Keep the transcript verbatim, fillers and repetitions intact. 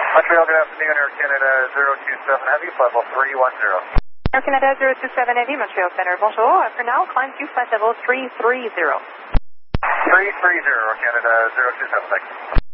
Montreal, good afternoon, Air Canada zero two seven Heavy, level three one zero. Air Canada zero two seven Heavy, Montreal Center, bonjour. For now, climb to flight level three three zero. three three zero, Air Canada zero two seven, thank you.